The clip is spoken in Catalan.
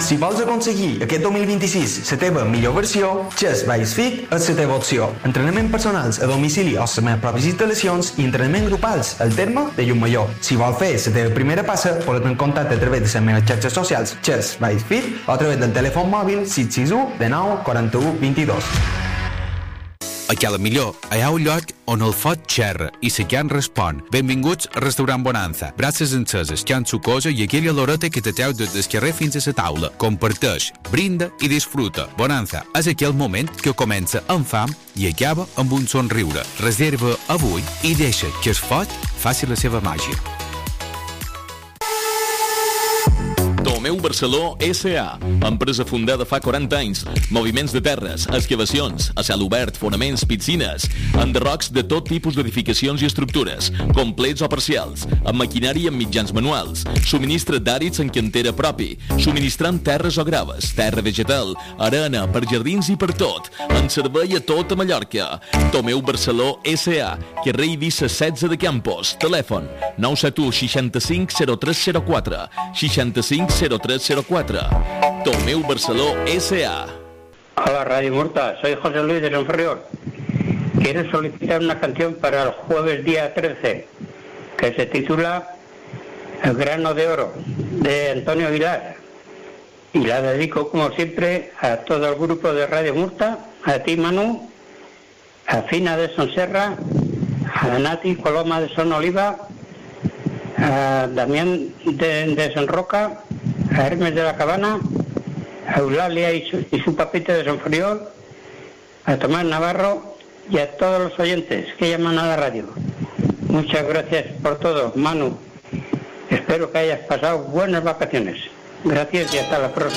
Si vols aconseguir aquest 2026 la teva millor versió, Chess Base Fit és la teva opció. Entrenament personals a domicili o les meves pròpies instal·lacions i entrenament grupals al terme de Llucmajor. Si vols fer la teva primera passa, pots en contacte a través de les meves xarxes socials Chess Base Fit o a través del telèfon mòbil 661 19 41 22. A Cala Millor hi ha un lloc on el foc xerra i la carn respon. Benvinguts al restaurant Bonanza. Braces enceses, carn sucosa i aquella loreta que te treu des del carrer fins a la taula. Comparteix, brinda i disfruta. Bonanza és aquell moment que comença amb fam i acaba amb un somriure. Reserva avui i deixa que el foc faci la seva màgia. Tomeu Barceló S.A. Empresa fundada fa 40 anys. Moviments de terres, excavacions, a cel obert, fonaments, piscines, enderrocs de tot tipus d'edificacions i estructures, complets o parcials, amb maquinària i amb mitjans manuals, subministra d'àrids en cantera propi, subministrant terres o graves, terra vegetal, arena, per jardins i per tot, en servei a tota Mallorca. Tomeu Barceló S.A. Carrer Eivissa 16 de Campos. Telèfon 971 65 0304 65 0304. Tomeu Barceló S.A. Hola, Radio Murta, soy José Luis de San Ferriol. Quiero solicitar una canción para el jueves día 13, que se titula El grano de oro, de Antonio Aguilar. Y la dedico, como siempre, a todo el grupo de Radio Murta, a ti, Manu, a Fina de Sonserra, a Nati Coloma de Son Oliva, a Damián de San Roca, a Hermes de la Cabana, a Eulalia y su papita de San Friol, a Tomás Navarro y a todos los oyentes que llaman a la radio. Muchas gracias por todo, Manu. Espero que hayas pasado buenas vacaciones. Gracias y hasta la próxima.